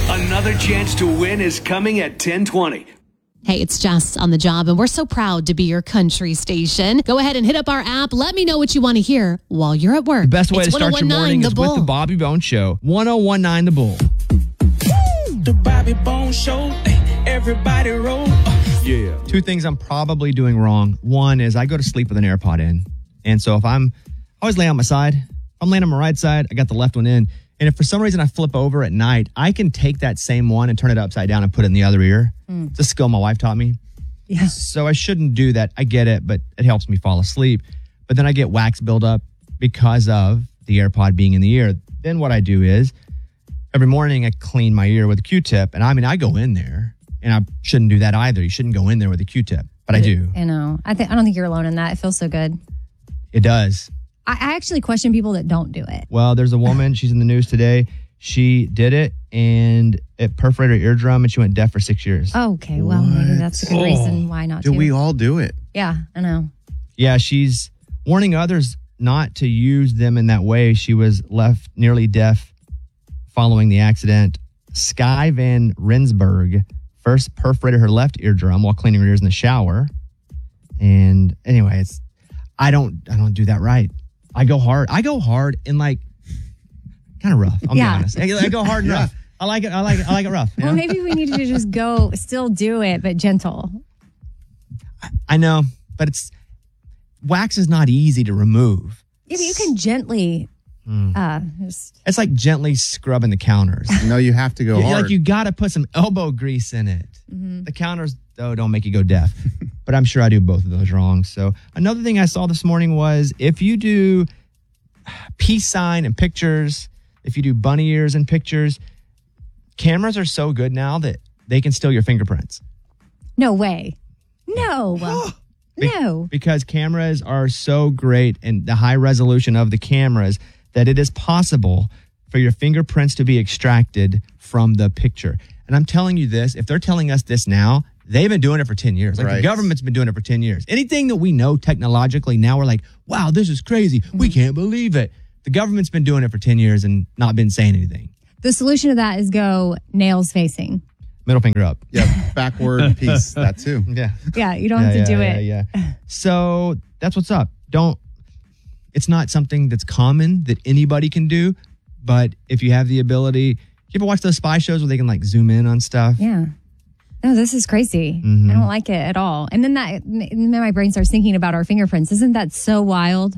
Another chance to win is coming at 10:20. Hey, it's Jess on the job, and we're so proud to be your country station. Go ahead and hit up our app. Let me know what you want to hear while you're at work. The best way to start your morning is The with the Bobby Bones Show. 1019 The Bull. The Bobby Bones Show. Everybody roll. Yeah. Two things I'm probably doing wrong. One is I go to sleep with an AirPod in. And so if I always lay on my side. If I'm laying on my right side, I got the left one in. And if for some reason I flip over at night, I can take that same one and turn it upside down and put it in the other ear. It's a skill my wife taught me. Yeah. So I shouldn't do that. I get it, but it helps me fall asleep. But then I get wax buildup because of the AirPod being in the ear. Then what I do is every morning I clean my ear with a Q-tip. And I go in there, and I shouldn't do that either. You shouldn't go in there with a Q-tip, but I do. I know. I don't think you're alone in that. It feels so good. It does. I actually question people that don't do it. Well, there's a woman, she's in the news today. She did it, and it perforated her eardrum, and she went deaf for 6 years. Oh, okay. Well, maybe that's a good reason why not to. Do we all do it? Yeah, I know. Yeah, she's warning others not to use them in that way. She was left nearly deaf following the accident. Sky Van Rensburg first perforated her left eardrum while cleaning her ears in the shower. And anyway, I don't do that right. I go hard and like kind of rough. I'll be honest. I go hard and rough. I like it. I like it rough. Well, maybe we need to just still do it, but gentle. I know, but wax is not easy to remove. Yeah, but you can gently. It's like gently scrubbing the counters. No, you have to go hard. Like you got to put some elbow grease in it. The counters, though, don't make you go deaf. But I'm sure I do both of those wrong. So another thing I saw this morning was if you do peace sign and pictures, if you do bunny ears and pictures, cameras are so good now that they can steal your fingerprints. No way. No. No. Because cameras are so great and the high resolution of the cameras that it is possible for your fingerprints to be extracted from the picture. And I'm telling you this, if they're telling us this now, they've been doing it for 10 years. Like the government's been doing it for 10 years. Anything that we know technologically, now we're like, wow, this is crazy. We can't believe it. The government's been doing it for 10 years and not been saying anything. The solution to that is go nails facing. Middle finger up. Yeah, backward piece, that too. Yeah. Yeah, you don't have to do it. Yeah. So that's what's up. It's not something that's common that anybody can do, but if you have the ability, you ever watch those spy shows where they can like zoom in on stuff? Yeah. No, this is crazy. I don't like it at all. And then my brain starts thinking about our fingerprints. Isn't that so wild?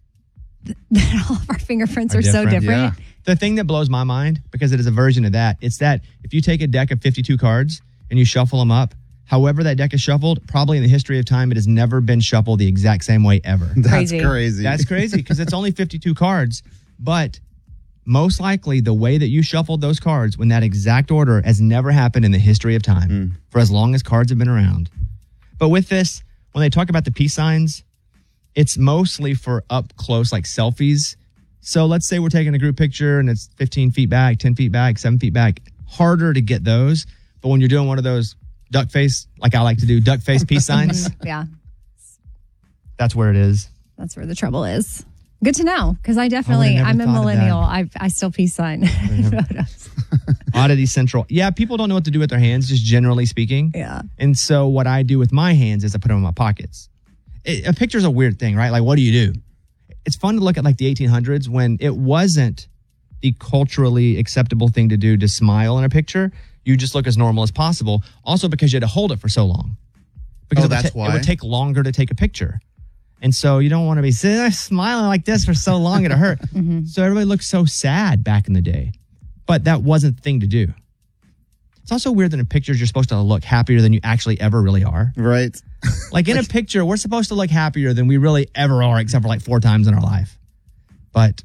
That all of our fingerprints are so different. Yeah. The thing that blows my mind, because it is a version of that, it's that if you take a deck of 52 cards and you shuffle them up, however that deck is shuffled, probably in the history of time, it has never been shuffled the exact same way ever. That's crazy. That's crazy because it's only 52 cards, but most likely the way that you shuffled those cards when that exact order has never happened in the history of time for as long as cards have been around. But with this, when they talk about the peace signs, it's mostly for up close, like selfies. So let's say we're taking a group picture and it's 15 feet back, 10 feet back, 7 feet back. Harder to get those. But when you're doing one of those duck face, like I like to do, duck face peace signs. Yeah. That's where it is. That's where the trouble is. Good to know, because I'm a millennial. I still peace sign photos. Oddity Central. Yeah, people don't know what to do with their hands, just generally speaking. Yeah. And so what I do with my hands is I put them in my pockets. A picture's a weird thing, right? Like, what do you do? It's fun to look at like the 1800s when it wasn't the culturally acceptable thing to do to smile in a picture. You just look as normal as possible. Also because you had to hold it for so long. Because that's why? It would take longer to take a picture. And so you don't want to be smiling like this for so long, it'll hurt. So everybody looked so sad back in the day. But that wasn't the thing to do. It's also weird that in pictures you're supposed to look happier than you actually ever really are. Right. Like in a picture, we're supposed to look happier than we really ever are, except for like 4 times in our life. But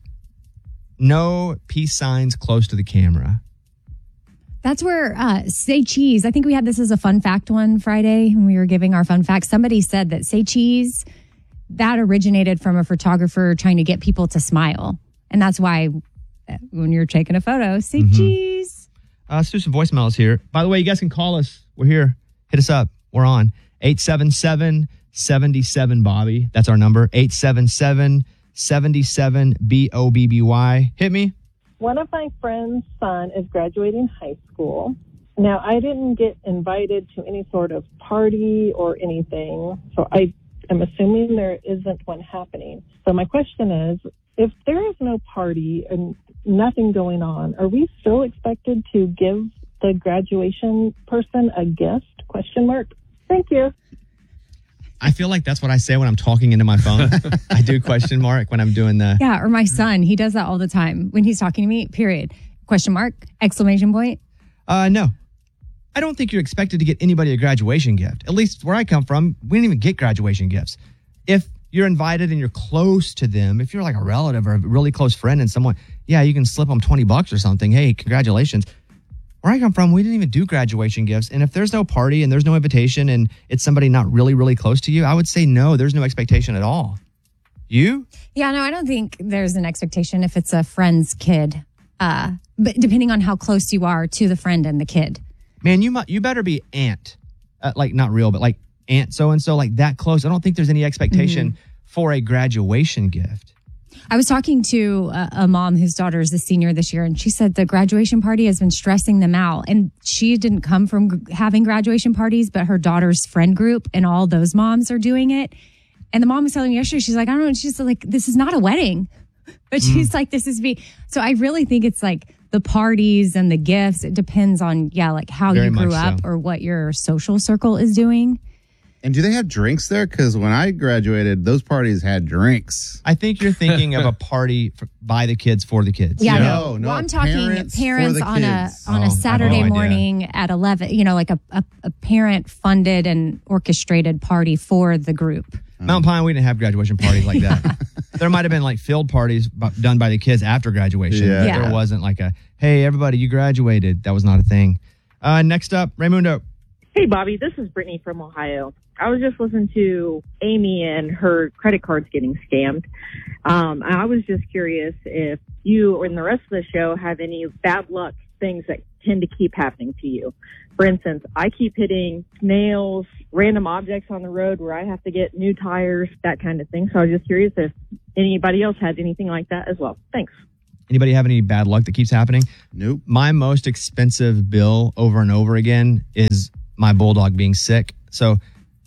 no peace signs close to the camera. That's where say cheese. I think we had this as a fun fact one Friday when we were giving our fun facts. Somebody said that say cheese, that originated from a photographer trying to get people to smile. And that's why when you're taking a photo, say cheese. Let's do some voicemails here. By the way, you guys can call us. We're here. Hit us up. We're on 877-77-Bobby. That's our number. 877-77-BOBBY. Hit me. One of my friend's son is graduating high school. Now, I didn't get invited to any sort of party or anything, so I am assuming there isn't one happening. So my question is, if there is no party and nothing going on, are we still expected to give the graduation person a gift? ? Thank you. I feel like that's what I say when I'm talking into my phone. I do ? When I'm doing the. Yeah, or my son, he does that all the time when he's talking to me, period. ? No. I don't think you're expected to get anybody a graduation gift. At least where I come from, we didn't even get graduation gifts. If you're invited and you're close to them, if you're like a relative or a really close friend and someone, yeah, you can slip them $20 or something. Hey, congratulations. Where I come from, we didn't even do graduation gifts. And if there's no party and there's no invitation and it's somebody not really, really close to you, I would say no, there's no expectation at all. You? Yeah, no, I don't think there's an expectation if it's a friend's kid. But depending on how close you are to the friend and the kid. Man, you better be aunt, like not real, but like aunt so-and-so, like that close. I don't think there's any expectation for a graduation gift. I was talking to a mom whose daughter is a senior this year, and she said the graduation party has been stressing them out. And she didn't come from having graduation parties, but her daughter's friend group and all those moms are doing it. And the mom was telling me yesterday, she's like, I don't know. She's like, this is not a wedding. But she's like, this is me. So I really think it's like the parties and the gifts. It depends on, like how Very you grew much up so. or what your social circle is doing. And do they have drinks there? Because when I graduated, those parties had drinks. I think you're thinking of a party by the kids for the kids. Yeah, No, Well, I'm talking parents parents for the on kids. a Oh, Saturday I have no idea. morning at 11. Like a parent funded and orchestrated party for the group. Mount Pine, we didn't have graduation parties like that. There might have been like field parties done by the kids after graduation. Yeah. Yeah. There wasn't like a, hey, everybody, you graduated. That was not a thing. Next up, Raymundo. Hey, Bobby, this is Brittany from Ohio. I was just listening to Amy and her credit cards getting scammed. I was just curious if you and the rest of the show have any bad luck things that tend to keep happening to you. For instance, I keep hitting snails, random objects on the road where I have to get new tires, that kind of thing. So I was just curious if anybody else had anything like that as well. Thanks. Anybody have any bad luck that keeps happening? Nope. My most expensive bill over and over again is my bulldog being sick. So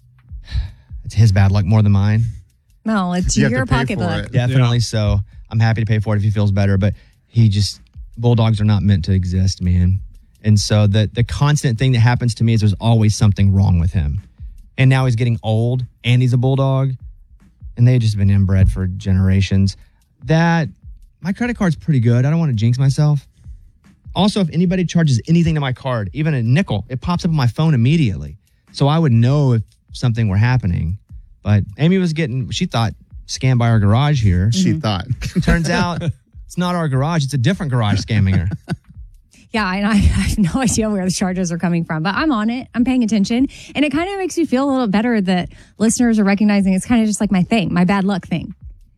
it's his bad luck more than mine. No, it's You have your to pay for pocketbook. it. Definitely so. I'm happy to pay for it if he feels better, but bulldogs are not meant to exist, man. And so the constant thing that happens to me is there's always something wrong with him. And now he's getting old and he's a bulldog and they've just been inbred for generations. That my credit card's pretty good. I don't want to jinx myself. Also, if anybody charges anything to my card, even a nickel, it pops up on my phone immediately. So I would know if something were happening. But Amy she thought scammed by our garage here. She thought. Turns out it's not our garage. It's a different garage scamming her. Yeah, and I have no idea where the charges are coming from, but I'm on it. I'm paying attention. And it kind of makes me feel a little better that listeners are recognizing it's kind of just like my thing, my bad luck thing.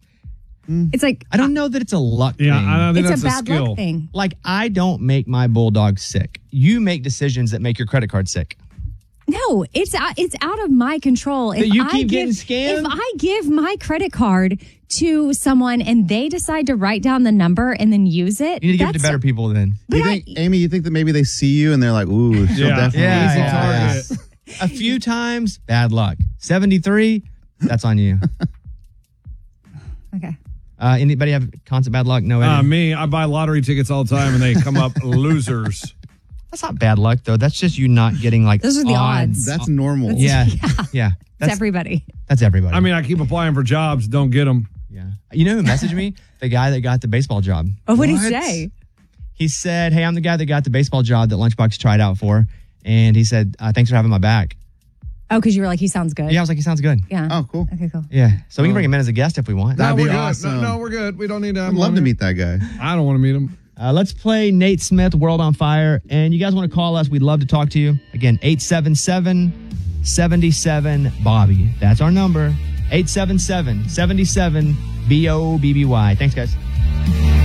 It's like, I don't know that it's a luck Yeah, thing. I don't think it's that's a a bad skill. luck thing. Like, I don't make my bulldog sick. You make decisions that make your credit card sick. No, it's out of my control. That you keep getting scammed? If I give my credit card to someone and they decide to write down the number and then use it, You need to give it to better people then. You think, Amy, you think that maybe they see you and they're like, ooh, she'll Yeah. definitely Yeah, easy yeah. target. A few times, bad luck. 73, that's on you. Okay. Anybody have constant bad luck? No, Eddie? Me, I buy lottery tickets all the time and they come up losers. That's not bad luck, though. That's just you not getting like Those are the odds. That's normal. Yeah. Yeah. It's That's everybody. That's everybody. I mean, I keep applying for jobs, don't get them. yeah. You know who messaged me? The guy that got the baseball job. Oh, what did he What? say? He said, hey, I'm the guy that got the baseball job that Lunchbox tried out for. And he said, thanks for having my back. Oh, because you were like, he sounds good. Yeah, I was like, he sounds good. Yeah. Oh, cool. Okay, cool. Yeah. So we can bring him in as a guest if we want. That'd no, be we're good. awesome. No, we're good. We don't need to. I'd love to meet that guy. I don't want to meet him. Let's play Nate Smith, World on Fire. And you guys want to call us, we'd love to talk to you. Again, 877-77-BOBBY. That's our number. 877-77-BOBBY. Thanks, guys.